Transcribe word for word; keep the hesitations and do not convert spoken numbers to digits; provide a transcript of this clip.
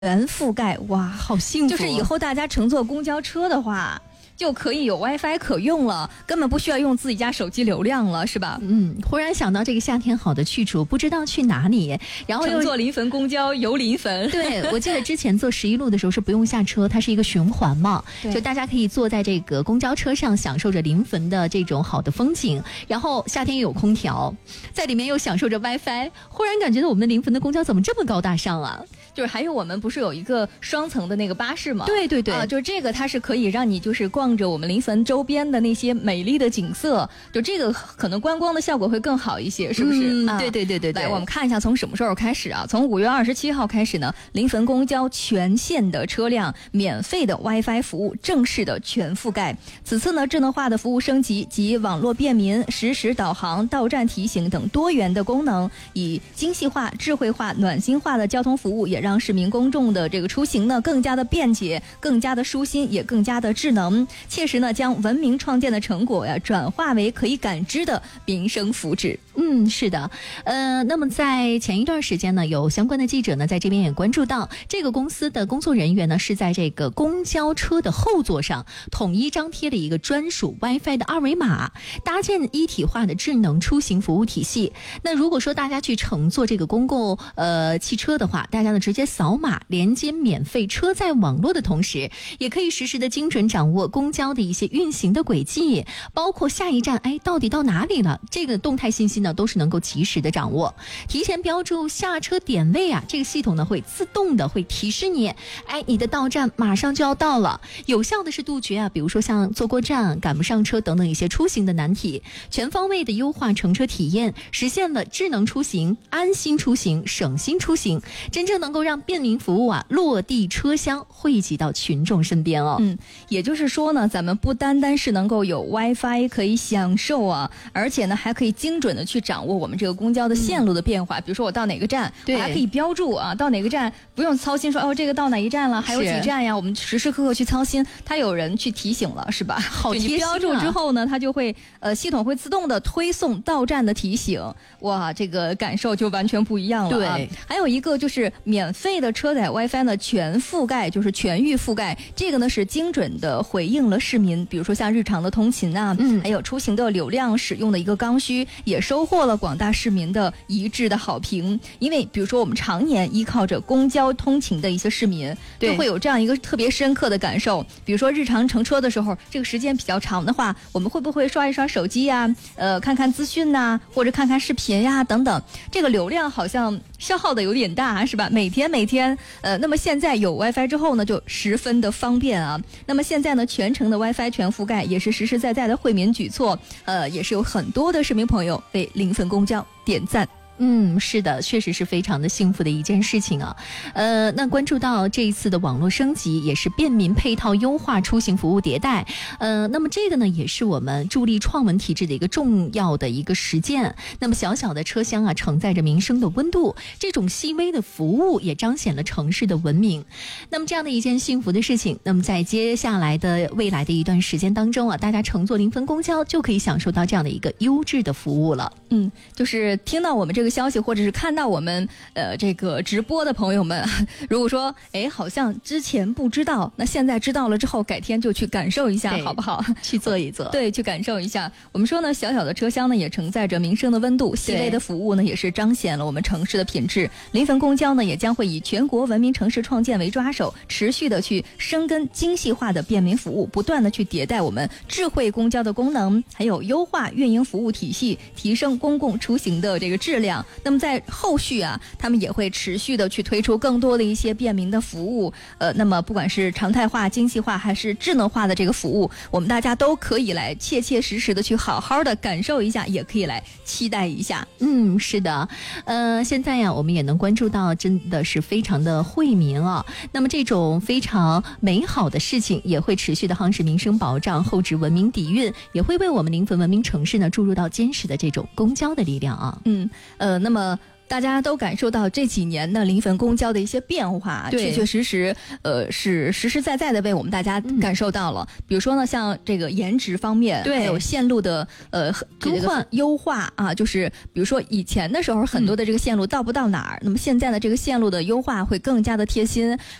全覆盖，哇， 好幸福！ 就是以后大家乘坐公交车的话，就可以有 WiFi 可用了，根本不需要用自己家手机流量了，是吧？ 嗯，忽然想到这个夏天好的去处，不知道去哪里，然后乘坐临汾公交游临汾。 对，我记得之前坐十一路的时候是不用下车，它是一个循环嘛，就大家可以坐在这个公交车上，享受着临汾的这种好的风景，然后夏天又有空调，在里面又享受着 WiFi， 忽然感觉到我们临汾的公交怎么这么高大上啊？ 就是还有我们不是有一个双层的那个巴士吗？ 对对对， 啊，就这个它是可以让你就是逛着我们临汾周边的那些美丽的景色，就这个可能观光的效果会更好一些，是不是？ 嗯， 啊、 对对对对对。 来，我们看一下从什么时候开始啊？从五月二十七号开始呢，临汾公交全线的车辆免费的 WiFi 服务正式的全覆盖。此次呢，智能化的服务升级及网络便民、实时导航、到站提醒等多元的功能，以精细化、智慧化、暖心化的交通服务，也让市民公众的这个出行呢更加的便捷，更加的舒心，也更加的智能，切实呢将文明创建的成果呀转化为可以感知的民生福祉。 嗯，是的，呃，那么在前一段时间呢，有相关的记者呢在这边也关注到，这个公司的工作人员呢是在这个公交车的后座上统一张贴了一个专属 WiFi 的二维码，搭建一体化的智能出行服务体系。那如果说大家去乘坐这个公共呃汽车的话，大家呢直接扫码连接免费车载网络的同时，也可以实时的精准掌握公交的一些运行的轨迹，包括下一站哎到底到哪里了，这个动态信息呢都是能够及时的掌握。提前标注下车点位啊，这个系统呢会自动的会提示你，哎，你的到站马上就要到了，有效的是杜绝啊，比如说像坐过站、赶不上车等等一些出行的难题，全方位的优化乘车体验，实现了智能出行、安心出行、省心出行，真正能够让便民服务啊落地车厢，汇集到群众身边哦。 嗯，也就是说呢，咱们不单单是能够有 WiFi 可以享受啊，而且呢还可以精准的去掌握我们这个公交的线路的变化。嗯、比如说我到哪个站，我还可以标注啊，到哪个站不用操心说哦这个到哪一站了，还有几站呀，我们时时刻刻去操心，它有人去提醒了，是吧？ 好贴心啊！ 你标注之后呢，它就会呃系统会自动的推送到站的提醒，哇，这个感受就完全不一样了啊！ 对， 还有一个就是免费的车载 WiFi 呢全覆盖，就是全域覆盖，这个呢是精准的回应了市民，比如说像日常的通勤啊，嗯，还有出行的流量使用的一个刚需，也收获了广大市民的一致的好评。因为比如说我们常年依靠着公交通勤的一些市民，就会有这样一个特别深刻的感受。比如说日常乘车的时候，这个时间比较长的话，我们会不会刷一刷手机呀、呃，看看资讯呐、啊，或者看看视频呀等等，这个流量好像消耗的有点大，是吧？每天每天，呃，那么现在有 WiFi 之后呢，就十分的方便啊。那么现在呢，全程的 WiFi 全覆盖，也是实实在在的惠民举措，呃，也是有很多的市民朋友为临汾公交点赞。 嗯，是的，确实是非常的幸福的一件事情啊。呃，那关注到这一次的网络升级，也是便民配套优化出行服务迭代。呃，那么这个呢，也是我们助力创文体制的一个重要的一个实践。那么小小的车厢啊，承载着民生的温度，这种细微的服务也彰显了城市的文明。那么这样的一件幸福的事情，那么在接下来的未来的一段时间当中啊，大家乘坐临汾公交就可以享受到这样的一个优质的服务了。 嗯，就是听到我们这个消息，或者是看到我们呃这个直播的朋友们，如果说哎好像之前不知道，那现在知道了之后，改天就去感受一下，好不好？ 去坐一坐， 对，去感受一下。我们说呢，小小的车厢呢也承载着民生的温度，细微的服务呢也是彰显了我们城市的品质。临汾公交呢也将会以全国文明城市创建为抓手，持续的去深耕精细化的便民服务，不断的去迭代我们智慧公交的功能，还有优化运营服务体系，提升公共出行的这个质量。那么在后续啊，他们也会持续的去推出更多的一些便民的服务。呃，那么不管是常态化、精细化还是智能化的这个服务，我们大家都可以来切切实实的去好好的感受一下，也可以来期待一下。 嗯，是的，呃，现在呀，我们也能关注到，真的是非常的惠民啊。那么这种非常美好的事情，也会持续的夯实民生保障、厚植文明底蕴，也会为我们临汾文明城市呢注入到坚实的这种公交的力量啊。 嗯，呃，那么大家都感受到这几年的临汾公交的一些变化，确确实实，呃，是实实在在的被我们大家感受到了。嗯、比如说呢，像这个颜值方面， 对， 还有线路的呃更换优化啊，就是比如说以前的时候很多的这个线路到不到哪儿，嗯、那么现在的这个线路的优化会更加的贴心。